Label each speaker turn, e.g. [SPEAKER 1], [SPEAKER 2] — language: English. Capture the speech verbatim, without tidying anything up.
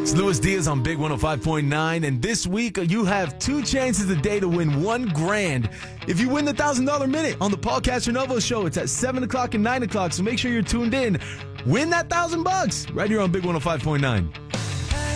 [SPEAKER 1] It's Luis Diaz on Big one oh five point nine, and this week you have two chances a day to win one grand. If you win the one thousand dollars Minute on the Paul Castronovo Show, it's at seven o'clock and nine o'clock, so make sure you're tuned in. Win that one thousand bucks right here on Big one oh five point nine.